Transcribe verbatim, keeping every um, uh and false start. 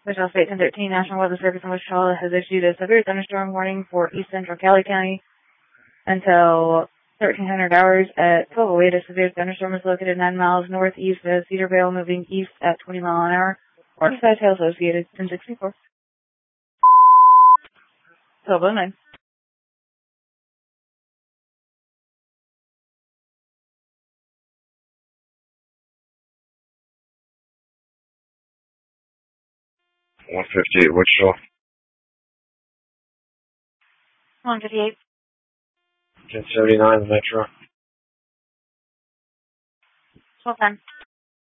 Wichita State ten thirteen National Weather Service in Wichita has issued a severe thunderstorm warning for east central Cali County until thirteen hundred hours at twelve oh eight. A severe thunderstorm is located nine miles northeast of Cedarvale, moving east at twenty miles an hour. Or Skytail Associated, ten sixty-four. twelve oh nine. one fifty-eight Wichita. one fifty-eight. ten seventy-nine Metro. twelve ten.